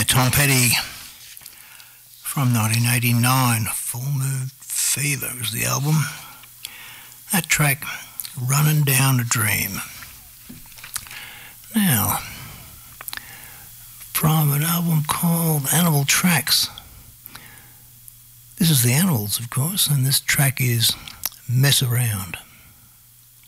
Tom Petty from 1989. Full Moon Fever was the album. That track, Running Down a Dream. Now, from an album called Animal Tracks. This is the Animals, of course, and this track is Mess Around.